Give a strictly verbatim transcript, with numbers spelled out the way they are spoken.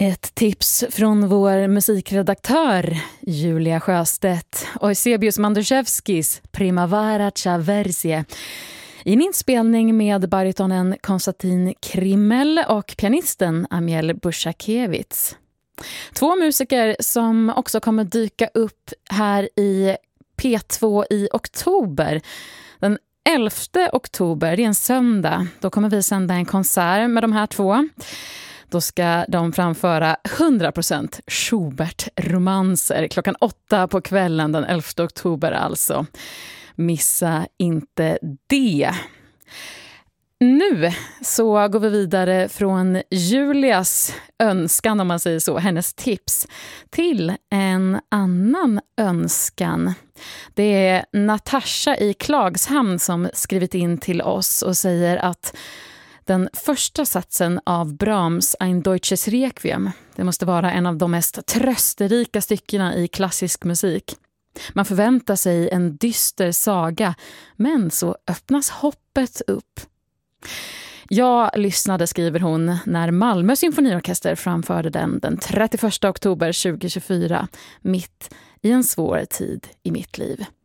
Ett tips från vår musikredaktör Julia Sjöstedt och Eusebius Manduszewskis Primavera Traversie i en inspelning med baritonen Konstantin Krimmel och pianisten Amiel Bushakiewicz. Två musiker som också kommer dyka upp här i P två i oktober. Den elfte oktober, det är en söndag, då kommer vi sända en konsert med de här två. Då ska de framföra hundra procent Schubert-romanser klockan åtta på kvällen den elfte oktober alltså. Missa inte det. Nu så går vi vidare från Julias önskan, om man säger så, hennes tips, till en annan önskan. Det är Natasha i Klagshamn som skrivit in till oss och säger att den första satsen av Brahms Ein Deutsches Requiem, det måste vara en av de mest trösterika styckena i klassisk musik. Man förväntar sig en dyster saga, men så öppnas hoppet upp. Jag lyssnade, skriver hon, när Malmö symfoniorkester framförde den den trettioförsta oktober tjugohundratjugofyra, mitt i en svår tid i mitt liv.